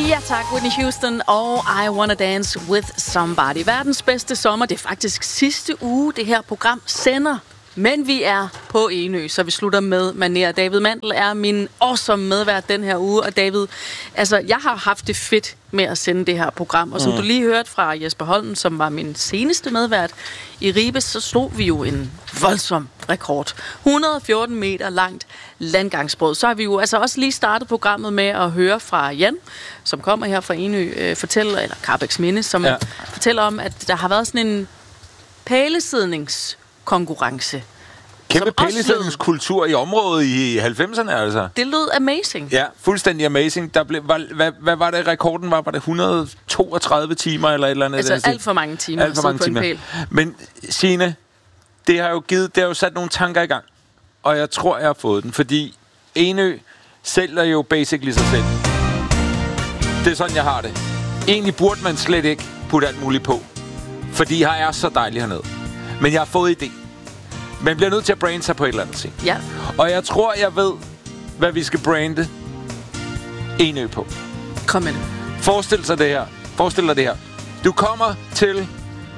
Ja tak, Whitney Houston og I Wanna Dance With Somebody. Verdens bedste sommer. Det er faktisk sidste uge, det her program sender. Men vi er på Enø, så vi slutter med manér. David Mandel er min awesome medvært den her uge. Og David, altså jeg har haft det fedt med at sende det her program. Og som du lige hørte fra Jesper Holm, som var min seneste medvært i Ribe, så slog vi jo en voldsom rekord. 114 meter langt landgangsbrød. Så har vi jo altså også lige startet programmet med at høre fra Jan, som kommer her fra Enø, eller Karrebæksminde, som fortæller om, at der har været sådan en pælesidningskonkurrence. Kæmpe pælesidningskultur i området i 90'erne, altså. Det lød amazing. Ja, fuldstændig amazing. Der blev, hvad var det, rekorden var? Var det 132 timer eller et eller andet? Altså alt for mange timer. Alt for mange timer. Men Signe, det har jo sat nogle tanker i gang. Og jeg tror, jeg har fået den. Fordi Enø sælger jo basically sig selv. Det er sådan, jeg har det. Egentlig burde man slet ikke putte alt muligt på. Fordi her er så dejligt hernede. Men jeg har fået idé. Man bliver nødt til at brande sig på et eller andet ting. Ja. Og jeg tror, jeg ved, hvad vi skal brande Enø på. Kom med det. Forestil dig det her. Du kommer til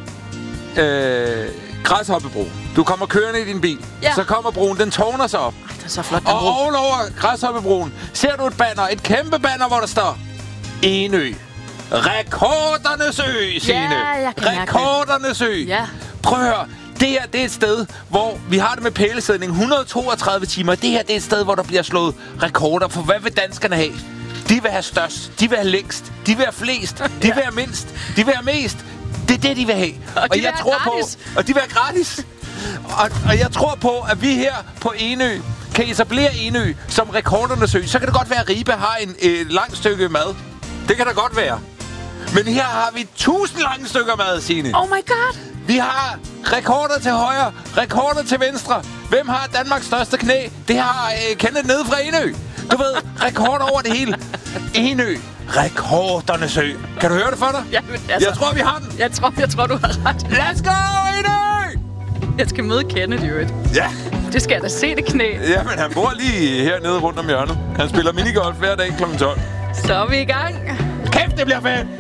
Græshoppebroen. Du kommer kørende i din bil. Ja. Så kommer broen, den tårner sig op. Ej, det er så flot. Og ovenover Græshoppebroen ser du et banner, et kæmpe banner, hvor der står Enø. Rekordernes ø, Signe. Ja, jeg kan mærke det. Rekordernes ø. Ja. Prøv at høre. Det her, det er et sted, hvor vi har det med pælesidning. 132 timer. Det her, det er et sted, hvor der bliver slået rekorder. For hvad vil danskerne have? De vil have størst. De vil have længst. De vil have flest. De vil have mindst. De vil have mest. Det er det, de vil have. Og jeg tror gratis. Og de vil have gratis. Og jeg tror på, at vi her på Enø kan etablere Enø som rekordernes ø. Så kan det godt være, at Ribe har et langt stykke mad. Det kan da godt være. Men her har vi 1000 lange stykker mad, Signe. Oh my god. Vi har rekorder til højre, rekorder til venstre. Hvem har Danmarks største knæ? Det har Kenneth nede fra Enø. Du ved, rekorder over det hele. Enø. Rekordernes ø. Kan du høre det for dig? Ja, altså, jeg tror, vi har den. Jeg tror, du har ret. Let's go, Enø! Jeg skal møde Kenneth i øvrigt. Ja. Det skal jeg da se, det knæ. Ja, men han bor lige hernede rundt om hjørnet. Han spiller minigolf hver dag kl. 12. Så er vi i gang. Kæft, det bliver fedt!